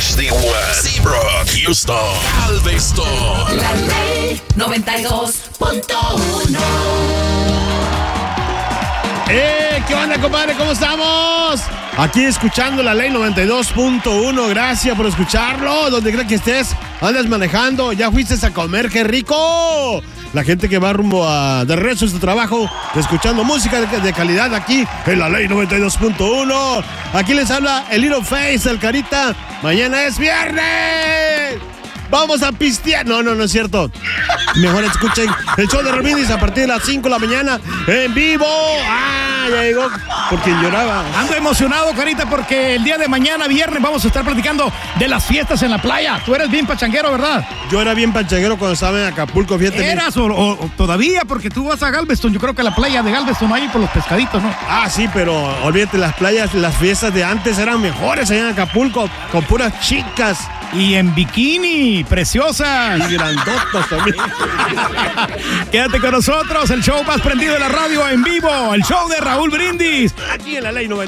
HD1, Seabrook, Houston, Galveston. La Ley 92.1. ¿Qué onda, compadre? ¿Cómo estamos? Aquí escuchando la Ley 92.1. Gracias por escucharlo. Donde quiera que estés, andas manejando, ya fuiste a comer, ¡qué rico! La gente que va rumbo de regreso a su trabajo, escuchando música de calidad aquí en la Ley 92.1. Aquí les habla el Little Face, el Carita. Mañana es viernes. Vamos a pistear. No es cierto. Mejor escuchen el show de Ramírez a partir de las 5 de la mañana en vivo. Ya llegó porque lloraba. Ando emocionado, Carita, porque el día de mañana, viernes, vamos a estar platicando de las fiestas en la playa. Tú eres bien pachanguero, ¿verdad? Yo era bien pachanguero cuando estaba en Acapulco, fíjate. ¿Eras o todavía? Porque tú vas a Galveston. Yo creo que la playa de Galveston ahí por los pescaditos, ¿no? Sí, pero olvídate, las playas, las fiestas de antes eran mejores allá en Acapulco, con puras chicas. Y en bikini, preciosas. Y grandotas también. Quédate con nosotros, el show más prendido de la radio en vivo, el show de Raúl Brindis. Aquí en la Ley 90.